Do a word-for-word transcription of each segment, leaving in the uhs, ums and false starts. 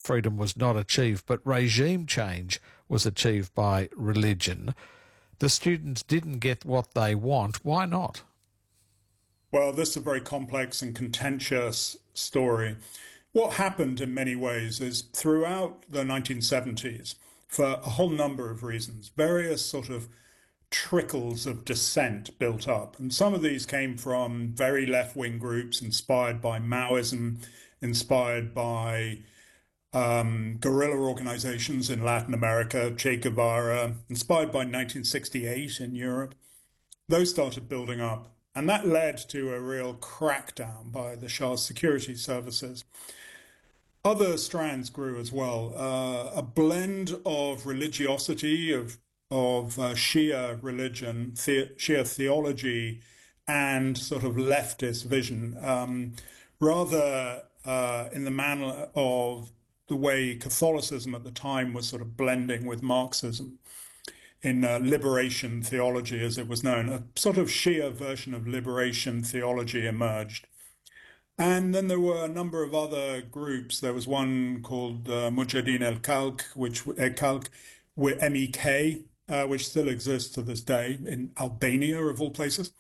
freedom was not achieved, but regime change was achieved by religion. The students didn't get what they want. Why not? Well, this is a very complex and contentious story. What happened in many ways is throughout the nineteen seventies, for a whole number of reasons, various sort of trickles of dissent built up. And some of these came from very left-wing groups inspired by Maoism, inspired by um, guerrilla organizations in Latin America, Che Guevara, inspired by nineteen sixty-eight in Europe. Those started building up. And that led to a real crackdown by the Shah's security services. Other strands grew as well. Uh, a blend of religiosity, of, of uh, Shia religion, the, Shia theology, and sort of leftist vision, um, rather uh, in the manner of the way Catholicism at the time was sort of blending with Marxism. In uh, liberation theology, as it was known, a sort of Shia version of liberation theology emerged. And then there were a number of other groups. There was one called uh, Mujahideen el-Khalq, which el-Khalq, M E K, uh, which still exists to this day in Albania, of all places.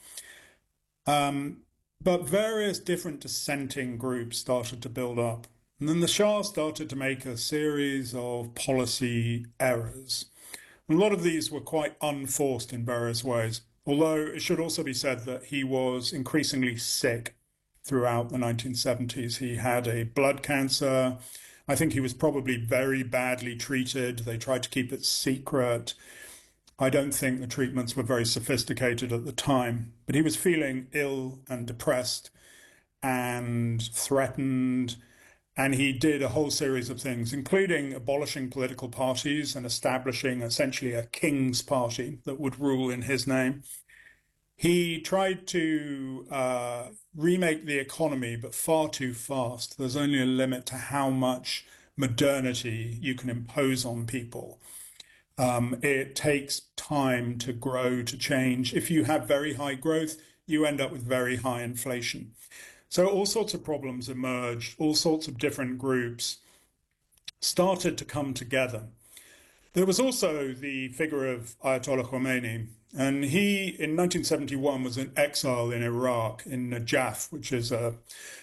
Um, but various different dissenting groups started to build up. And then the Shah started to make a series of policy errors. A lot of these were quite unforced in various ways, although it should also be said that he was increasingly sick throughout the nineteen seventies. He had a blood cancer. I think he was probably very badly treated. They tried to keep it secret. I don't think the treatments were very sophisticated at the time, but he was feeling ill and depressed and threatened. And he did a whole series of things, including abolishing political parties and establishing essentially a king's party that would rule in his name. He tried to uh, remake the economy, but far too fast. There's only a limit to how much modernity you can impose on people. Um, it takes time to grow, to change. If you have very high growth, you end up with very high inflation. So all sorts of problems emerged, all sorts of different groups started to come together. There was also the figure of Ayatollah Khomeini, and he, in nineteen seventy-one, was in exile in Iraq, in Najaf, which is a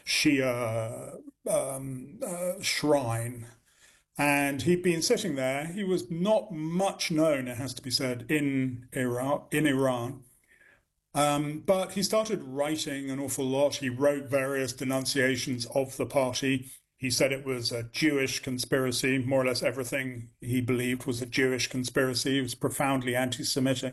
Shia um, uh, shrine. And he'd been sitting there. He was not much known, it has to be said, in Iraq, in Iran. Um, but he started writing an awful lot. He wrote various denunciations of the party. He said it was a Jewish conspiracy. More or less everything he believed was a Jewish conspiracy. He was profoundly anti-Semitic.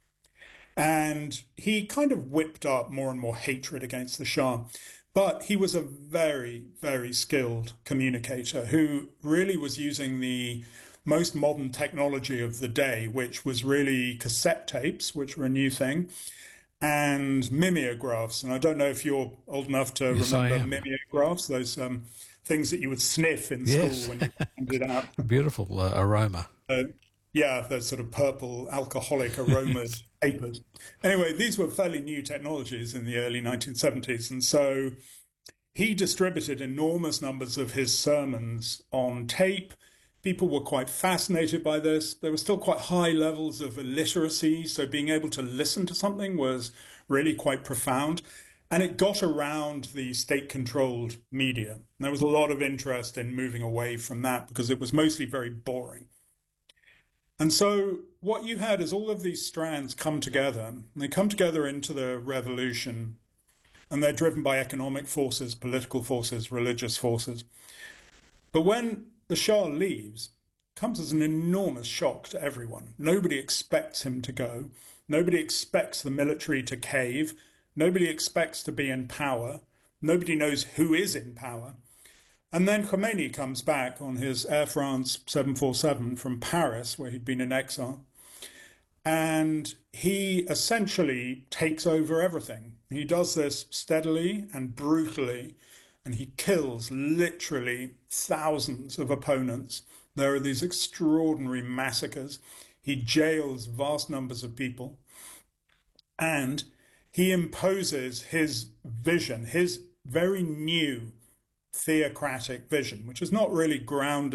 And he kind of whipped up more and more hatred against the Shah. But he was a very, very skilled communicator who really was using the most modern technology of the day, which was really cassette tapes, which were a new thing, and mimeographs. And I don't know if you're old enough to yes, remember mimeographs, those um, things that you would sniff in yes. school when you handed out. Beautiful uh, aroma. Uh, yeah, those sort of purple alcoholic aromas papers. Anyway, these were fairly new technologies in the early nineteen seventies. And so he distributed enormous numbers of his sermons on tape. People were quite fascinated by this. There were still quite high levels of illiteracy, so being able to listen to something was really quite profound. And it got around the state-controlled media. And there was a lot of interest in moving away from that because it was mostly very boring. And so what you had is all of these strands come together. And they come together into the revolution, and they're driven by economic forces, political forces, religious forces. But when the Shah leaves, it comes as an enormous shock to everyone. Nobody expects him to go. Nobody expects the military to cave. Nobody expects to be in power. Nobody knows who is in power. And then Khomeini comes back on his Air France seven forty-seven from Paris, where he'd been in exile. And he essentially takes over everything. He does this steadily and brutally. And he kills literally thousands of opponents. There are these extraordinary massacres. He jails vast numbers of people. And he imposes his vision, his very new theocratic vision, which is not really grounded